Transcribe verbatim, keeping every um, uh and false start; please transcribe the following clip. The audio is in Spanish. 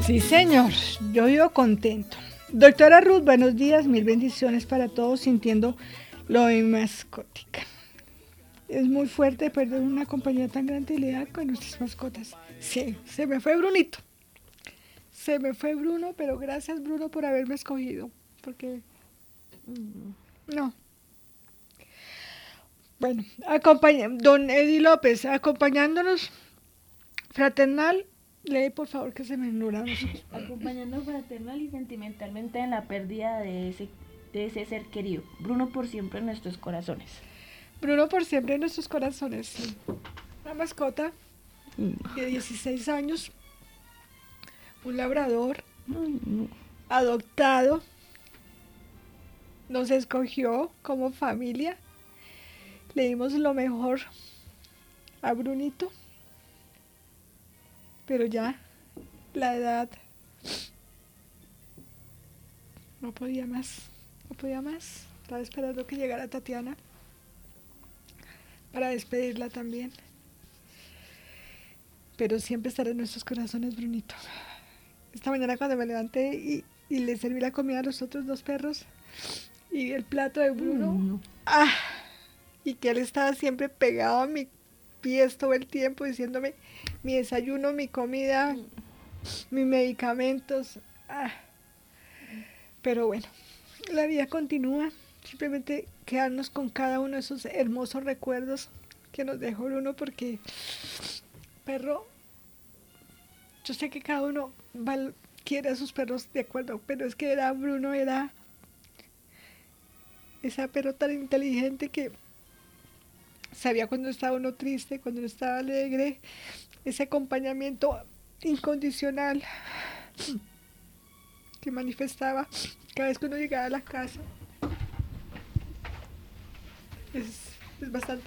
Sí, señor, yo vivo contento. Doctora Ruth, buenos días, mil bendiciones para todos, sintiendo lo de mascótica. Es muy fuerte perder una compañía tan grande y leal con nuestras mascotas. Sí, se me fue Brunito. Se me fue Bruno, pero gracias Bruno por haberme escogido. Porque... No. Bueno, acompaña, don Eddie López, acompañándonos fraternal. Lee, por favor, que se me nublan los ojos. Acompañando fraternal y sentimentalmente en la pérdida de ese, de ese ser querido. Bruno por siempre en nuestros corazones. Bruno por siempre en nuestros corazones. Sí. Una mascota de dieciséis años, un labrador, adoptado, nos escogió como familia, le dimos lo mejor a Brunito, pero ya la edad no podía más, no podía más. Estaba esperando que llegara Tatiana para despedirla también. Pero siempre estará en nuestros corazones, Brunito. Esta mañana cuando me levanté y, y le serví la comida a los otros dos perros y vi el plato de Bruno, Mm. ¡ah! Y que él estaba siempre pegado a mis pies todo el tiempo diciéndome mi desayuno, mi comida, mm. mis medicamentos. ¡Ah! Pero bueno, la vida continúa. Simplemente quedarnos con cada uno de esos hermosos recuerdos que nos dejó Bruno, porque perro, yo sé que cada uno va, quiere a sus perros de acuerdo, pero es que era Bruno, era esa perro tan inteligente que sabía cuando estaba uno triste, cuando uno estaba alegre, ese acompañamiento incondicional que manifestaba cada vez que uno llegaba a la casa. Es, es bastante